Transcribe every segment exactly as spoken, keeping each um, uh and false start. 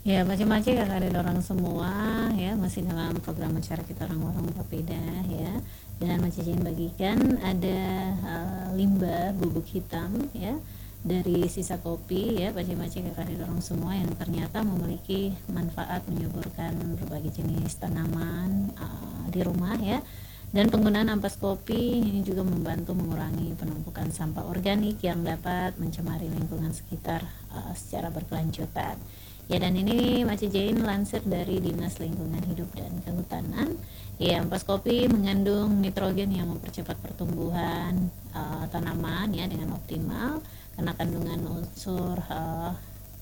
Ya, macam-macam kakak ada orang semua ya, masih dalam program acara kita orang orang berbeda ya. Dan Maci Jin bagikan ada uh, limbah bubuk hitam ya dari sisa kopi ya, macam-macam kakak ada orang semua yang ternyata memiliki manfaat menyuburkan berbagai jenis tanaman uh, di rumah ya. Dan penggunaan ampas kopi ini juga membantu mengurangi penumpukan sampah organik yang dapat mencemari lingkungan sekitar uh, secara berkelanjutan. Ya, dan ini Maci Jane lansir dari Dinas Lingkungan Hidup dan Kehutanan. Ya, ampas kopi mengandung nitrogen yang mempercepat pertumbuhan uh, tanaman ya dengan optimal karena kandungan unsur uh,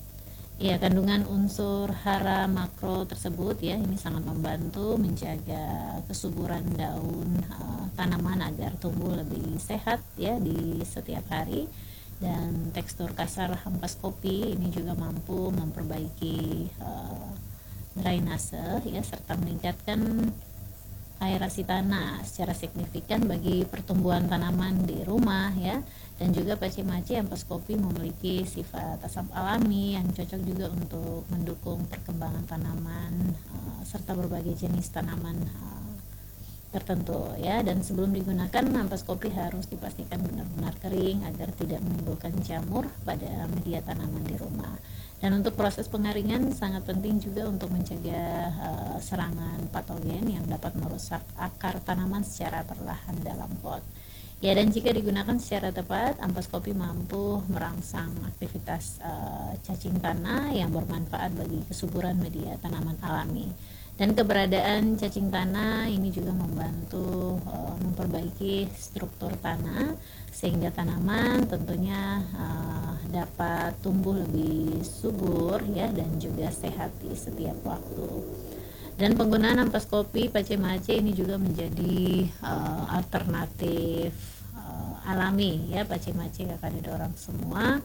ya kandungan unsur hara makro tersebut ya ini sangat membantu menjaga kesuburan daun uh, tanaman agar tumbuh lebih sehat ya di setiap hari. Dan tekstur kasar ampas kopi ini juga mampu memperbaiki uh, drainase ya serta meningkatkan aerasi tanah secara signifikan bagi pertumbuhan tanaman di rumah ya. Dan juga paci-maci ampas kopi memiliki sifat asam alami yang cocok juga untuk mendukung perkembangan tanaman uh, serta berbagai jenis tanaman uh, tertentu ya. Dan sebelum digunakan ampas kopi harus dipastikan benar-benar kering agar tidak menimbulkan jamur pada media tanaman di rumah. Dan untuk proses pengaringan sangat penting juga untuk mencegah uh, serangan patogen yang dapat merusak akar tanaman secara perlahan dalam pot. Ya, dan jika digunakan secara tepat, ampas kopi mampu merangsang aktivitas uh, cacing tanah yang bermanfaat bagi kesuburan media tanaman alami. Dan keberadaan cacing tanah ini juga membantu uh, memperbaiki struktur tanah sehingga tanaman tentunya uh, dapat tumbuh lebih subur ya dan juga sehat di setiap waktu. Dan penggunaan ampas kopi pace-mace ini juga menjadi uh, alternatif uh, alami ya pace-mace kakak ada orang semua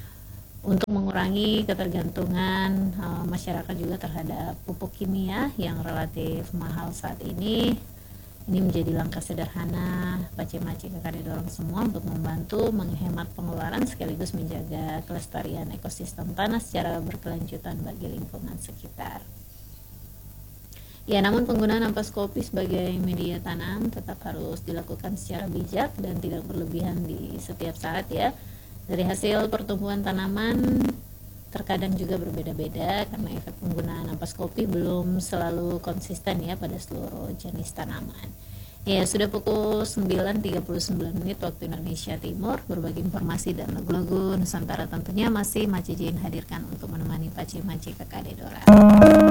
untuk mengurangi ketergantungan uh, masyarakat juga terhadap pupuk kimia yang relatif mahal saat ini. Ini menjadi langkah sederhana pace-mace kakak dorong semua untuk membantu menghemat pengeluaran sekaligus menjaga kelestarian ekosistem tanah secara berkelanjutan bagi lingkungan sekitar. Ya, namun penggunaan ampas kopi sebagai media tanam tetap harus dilakukan secara bijak dan tidak berlebihan di setiap saat ya. Dari hasil pertumbuhan tanaman terkadang juga berbeda-beda karena efek penggunaan ampas kopi belum selalu konsisten ya pada seluruh jenis tanaman. Ya, sudah pukul sembilan tiga puluh sembilan menit waktu Indonesia Timur. Berbagi informasi dan lagu-lagu Nusantara tentunya masih Maci Jin hadirkan untuk menemani paci-maci kakak Dedora.